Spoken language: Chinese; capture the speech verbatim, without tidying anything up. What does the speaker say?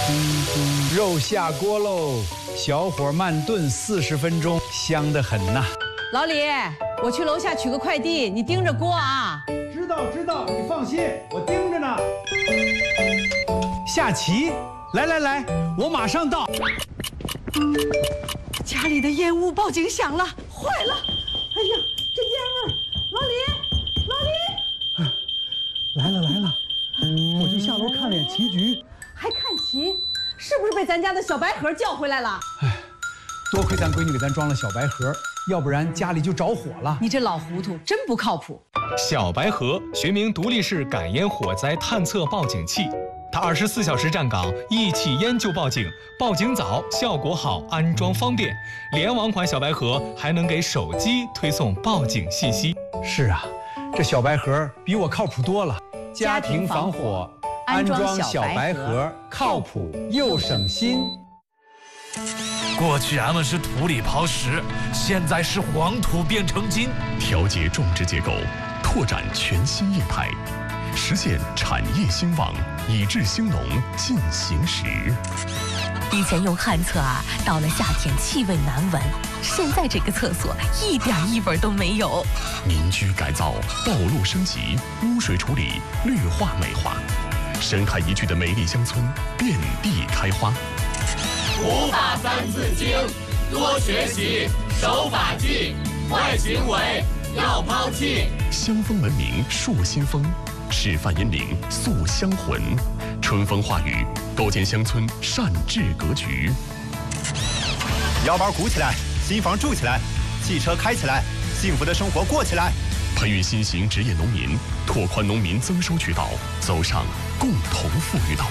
肉下锅喽，小火慢炖四十分钟，香得很呐。 老李，我去楼下取个快递，你盯着锅啊。 知道知道，你放心，我盯着呢。下棋，来来来，我马上到。 家里的烟雾报警响了，坏了！哎呀，这烟味儿！老李，老李， 来了来了，我就下楼看了眼棋局。 还看棋？是不是被咱家的小白盒叫回来了？ 哎，多亏咱闺女给咱装了小白盒，要不然家里就着火了。 你这老糊涂，真不靠谱。 小白盒学名独立式感烟火灾探测报警器，它二十四小时站岗，一起烟就报警，报警早，效果好，安装方便。联网款小白盒还能给手机推送报警信息。 是啊，这小白盒比我靠谱多了。家庭防火，安装小白盒，靠谱又省心。 过去俺们是土里刨食，现在是黄土变成金。 调节种植结构，拓展全新业态，实现产业兴旺，以治兴农进行时。 以前用旱厕啊，到了夏天气味难闻，现在这个厕所一点异味都没有。 民居改造、道路升级、污水处理、绿化美化，生态宜居的美丽乡村遍地开花。 五法三字经，多学习，守法纪，坏行为要抛弃。 乡风文明树新风，示范引领塑乡魂，春风化雨，构建乡村善治格局。 腰包鼓起来，新房住起来，汽车开起来，幸福的生活过起来。 培育新型职业农民，拓宽农民增收渠道，走上共同富裕道路。